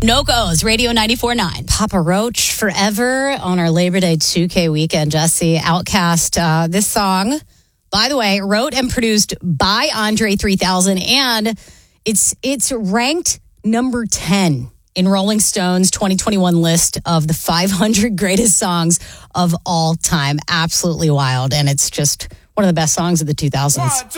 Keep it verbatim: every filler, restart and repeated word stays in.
No-Go's, Radio ninety-four point nine. Papa Roach, Forever on our Labor Day two K weekend. Jesse, Outcast, uh, this song, by the way, wrote and produced by Andre three thousand, and it's it's ranked number ten in Rolling Stone's twenty twenty-one list of the five hundred greatest songs of all time. Absolutely wild, and it's just one of the best songs of the two thousands.